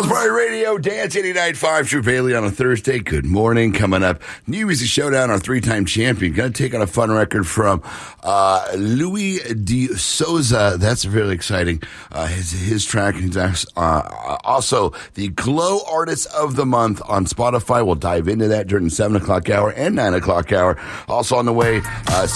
House Party Radio, Dance 89.5, Drew Bailey on a Thursday. Good morning. Coming up, New Music Showdown, our three-time champion. Going to take on a fun record from Louis De Souza. That's really exciting. His track. He's also the Glow Artist of the Month on Spotify. We'll dive into that during the 7 o'clock hour and 9 o'clock hour. Also on the way,